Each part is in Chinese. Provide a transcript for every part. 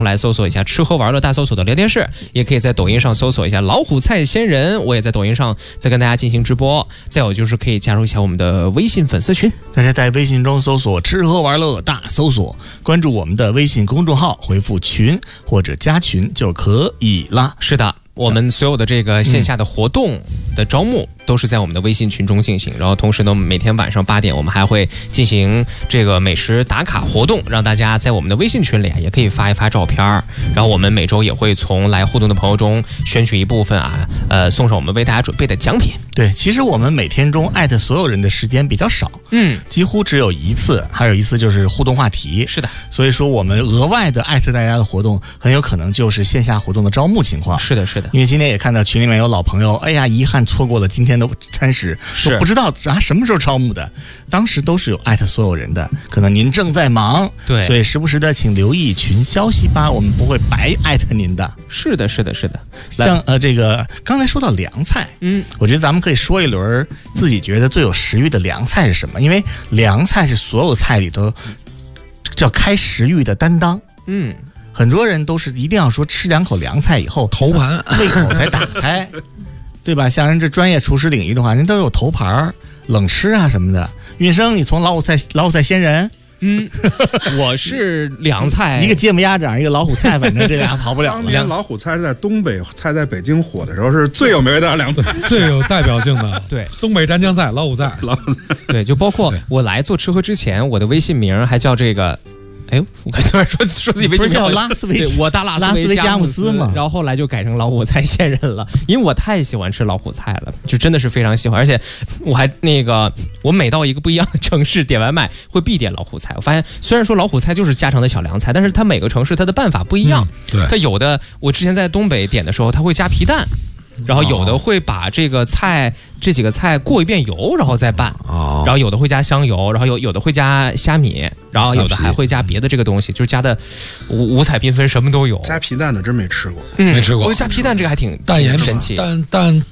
来搜索一下吃喝玩乐大搜索的聊天室，也可以在抖音上搜索一下老虎菜仙人，我也在抖音上在跟大家进行直播。再有就是可以加入一下我们的微信粉丝群， 大家在微信中搜索吃喝玩乐大搜索，关注我们的微信公众号，回复群或者加群就可以啦。 是的，我们所有的这个线下的活动的招募都是在我们的微信群中进行，然后同时呢，每天晚上8点我们还会进行这个美食打卡活动，让大家在我们的微信群里也可以发一发照片，然后我们每周也会从来互动的朋友中选取一部分送上我们为大家准备的奖品。 对，其实我们每天中艾特所有人的时间比较少，几乎只有一次，还有一次就是互动话题。 是的， 所以说我们额外的艾特大家的活动，很有可能就是线下活动的招募情况。 是的，是的， 因为今天也看到群里面有老朋友，哎呀，遗憾错过了今天的餐食，都不知道什么时候招募的，当时都是有艾特所有人的，可能您正在忙， 对， 所以时不时的请留意群消息吧，我们不会白艾特您的。 是的，是的，是的。 像这个刚才说到凉菜，我觉得咱们可以说一轮自己觉得最有食欲的凉菜是什么，因为凉菜是所有菜里头叫开食欲的担当。很多人都是一定要说吃2口凉菜以后头盘胃口才打开，对吧？像人这专业厨师领域的话，人都有头盘、冷吃啊什么的。运生，你从老虎菜仙人， 我是凉菜， 一个芥末鸭掌，一个老虎菜，反正这俩跑不了了。 当年老虎菜在东北菜在北京火的时候，是最有名的凉菜， 最有代表性的。 对， 东北蘸酱菜、老虎菜， 对，就包括我来做吃喝之前，我的微信名还叫这个。哎，我刚才说自己微信名叫拉斯维， 我大拉斯维加姆斯嘛，然后后来就改成老虎菜仙人了，因为我太喜欢吃老虎菜了，就真的是非常喜欢，而且我还我每到一个不一样的城市点外卖会必点老虎菜。我发现虽然说老虎菜就是家常的小凉菜，但是它每个城市它的办法不一样。 对， 它有的我之前在东北点的时候，它会加皮蛋。然后有的会把这几个菜过一遍油，然后再拌。然后有的会加香油，然后有的会加虾米，然后有的还会加别的这个东西，就是加的五彩缤纷，什么都有。 加皮蛋的真没吃过， 没吃过。 我加皮蛋这个还挺神奇。 蛋，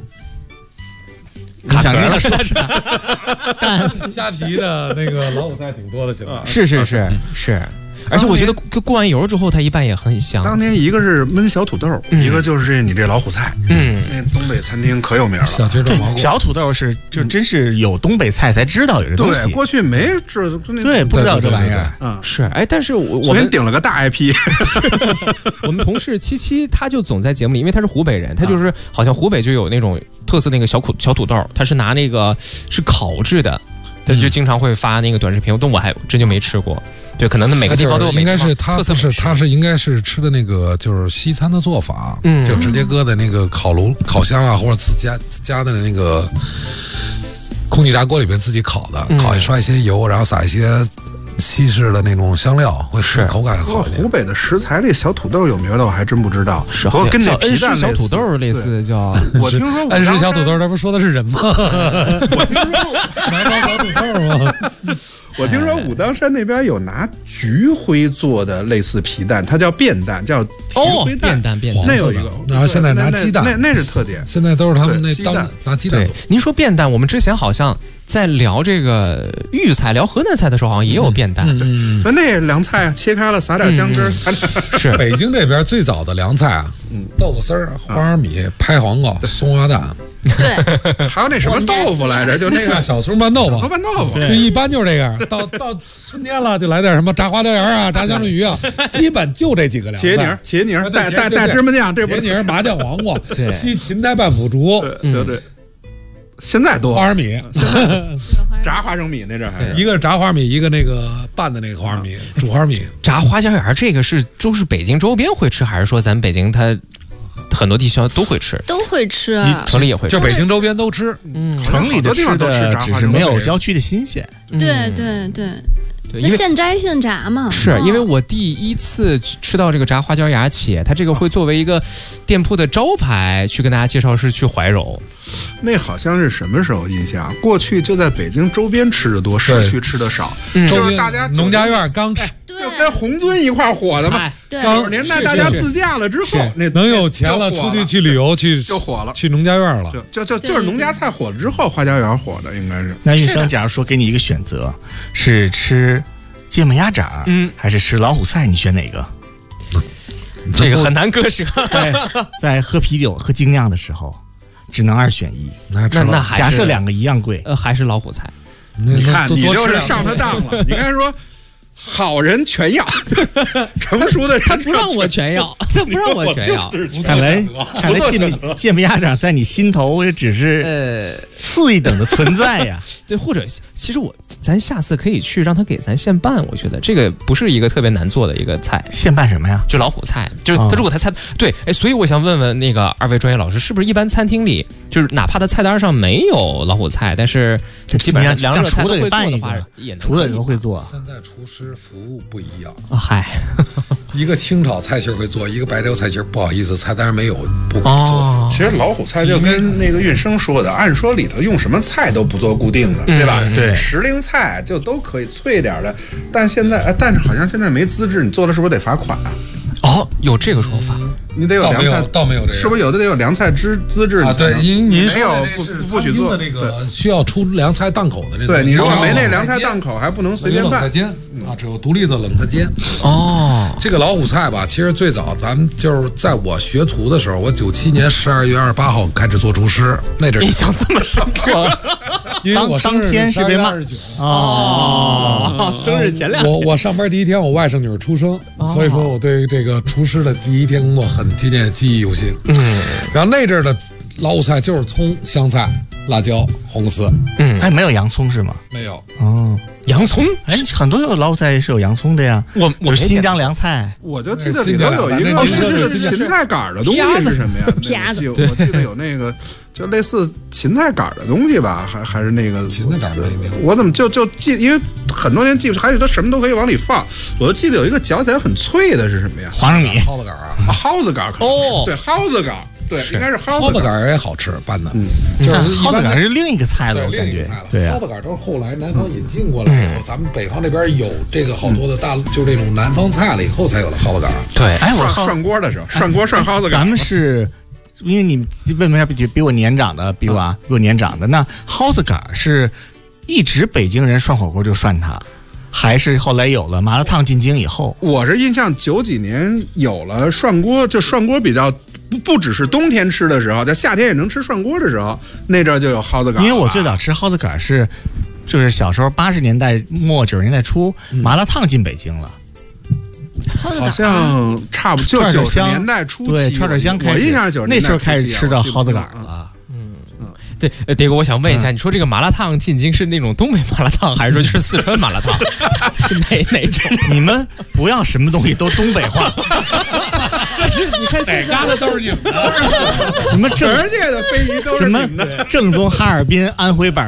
你想那个说蛋虾皮的那个老虎菜挺多的，现在是。而且我觉得过完油之后，它一拌也很香。 当年一个是焖小土豆，一个就是你这老虎菜。那东北餐厅可有名了。 小土豆是就真是有东北菜才知道有这东西。 对，过去没对，不知道这玩意儿。 是。哎，但是我们顶了个大 IP。 我们同事77，他就总在节目里，因为他是湖北人，他就是好像湖北就有那种特色那个小土豆，他是拿那个是烤制的。他就经常会发那个短视频，但我还真就没吃过。对，可能每个地方都有应该是他不是，他是应该是吃的那个就是西餐的做法，就直接搁在那个烤箱啊，或者自家的那个空气炸锅里边自己烤的，刷一些油，然后撒一些西式的那种香料，会使口感好一点。 湖北的食材里小土豆有名的我还真不知道， 是不过跟那皮蛋小土豆类似叫。 我听说恩施小土豆，他不是说的是人吗？ 我听说南方小土豆吗？ 我听说武当山那边有拿菊灰做的类似皮蛋，它叫便蛋，叫菊灰蛋。 便蛋， 那有一个。 然后现在拿鸡蛋， 那是特点。 现在都是他们拿鸡蛋。 对，您说便蛋，我们之前好像在聊这个豫菜、聊河南菜的时候，好像也有便蛋。 那凉菜切开了，撒点姜汁，撒点。 是北京这边最早的凉菜啊，豆腐丝儿、花生米、拍黄瓜、松花蛋。 对， 还有那什么豆腐来着，就那个小葱拌豆腐， 拌豆腐， 就一般就是这个。到春天了，就来点什么炸花椒盐啊，炸香椿鱼啊，基本就这几个凉菜。 茄泥带芝麻酱，这茄泥麻酱黄瓜，西芹菜拌腐竹， 就这。现在多花生米， 炸花生米那阵还是一个炸花生米，一个那个拌的那个花生米，煮花生米。 炸花椒盐这个都是北京周边会吃，还是说咱北京它很多地区都会吃？ 都会吃， 城里也会吃， 就北京周边都吃。 城里的吃的只是没有郊区的新鲜。 对对对。那现摘现炸嘛？ 是因为我第一次吃到这个炸花椒芽起，它这个会作为一个店铺的招牌去跟大家介绍，是去怀柔。 那好像是什么时候印象？过去就在北京周边吃的多，市区吃的少。就是大家农家院刚吃， 就跟红尊一块火的嘛。90年代大家自驾了之后，那能有钱了，出去旅游就火了， 去农家院了。 就是农家菜火了之后，花椒园火的应该是。 那医生，假如说给你一个选择，是吃芥末鸭掌，还是吃老虎菜，你选哪个？ 这个很难割舍。 在喝啤酒、喝精酿的时候，只能2选1。 那还是假设2个一样贵， 还是老虎菜。 你看，你就是上他当了。你看说。好人全要，成熟的人他不让我全要，他不让我全要。 看来芥末鸭掌在你心头也只是次一等的存在呀。 对，或者其实咱下次可以去让他给咱现拌，我觉得这个不是一个特别难做的一个菜。 现拌什么呀？ 就老虎菜，就是他如果他菜对，所以我想问问那个2位专业老师，是不是一般餐厅里就是哪怕他菜单上没有老虎菜，但是基本上两者菜都会做的话， 厨子都会做。 现在厨师服务不一样啊，嗨， 一个清炒菜心会做，一个白粥菜心不好意思，菜单上没有，不可以做。 其实老虎菜就跟那个运生说的，按说里头用什么菜都不做固定的，对吧？ 对， 时令菜就都可以脆点的，但是好像现在没资质，你做了是不是得罚款啊？ 哦，有这个说法， 你得有凉菜， 倒没有这个， 是不是有的得有凉菜资质啊？对，您没有不许做那个需要出凉菜档口的这个。 对，你如果没那凉菜档口，还不能随便办。 冷菜间啊，只有独立的冷菜间。 哦， 这个老虎菜吧，其实最早咱们就是在我学徒的时候，我97年12月28号开始做厨师，那阵印象这么深刻， 因为我当天是被骂哦，生日前2天。 我上班第一天，我外甥女出生，所以说我对这个厨师的第一天工作很记忆犹新。然后那阵的老虎菜就是葱、香菜、辣椒、红丝。 没有洋葱是吗？ 没有。 哦， 洋葱？ 很多有老虎菜是有洋葱的呀。 我新疆凉菜， 我就记得里头有一个是芹菜杆的东西是什么呀？ 啪子， 我记得有那个就类似芹菜杆的东西吧，还是那个芹菜杆的。 我怎么就记？因为很多年记不，还有它什么都可以往里放。我就记得有一个嚼起来很脆的是什么呀？ 黄焖米、 蒿子杆啊， 蒿子杆哦，对，蒿子杆。对，应该是蒿子杆也好吃，拌的， 就是蒿子杆是另一个菜了，我感觉。对， 蒿子杆都是后来南方引进过来以后，咱们北方这边有这个好多的就这种南方菜了以后才有了蒿子杆。 对， 我涮锅的时候，涮蒿子杆。 咱们是因为你为什么比我年长的，比我年长的，那蒿子杆是一直北京人涮火锅就涮它。还是后来有了麻辣烫进京以后， 我是印象90几年有了涮锅，就涮锅比较不只是冬天吃的时候，在夏天也能吃涮锅的时候，那阵就有蒿子杆。 因为我最早吃蒿子杆就是小时候80年代末90年代初，麻辣烫进北京了。 好像差不多就90年代初期， 对，串串香开始， 我印象90年代那时候开始吃到蒿子杆了。 对，蝶哥，我想问一下，你说这个麻辣烫进京是那种东北麻辣烫，还是说就是四川麻辣烫？哪种？ 你们不要什么东西都东北话。 但是你看哪嘎达都是你们的， 你们全世界的非遗都是你们的。 正宗哈尔滨、安徽板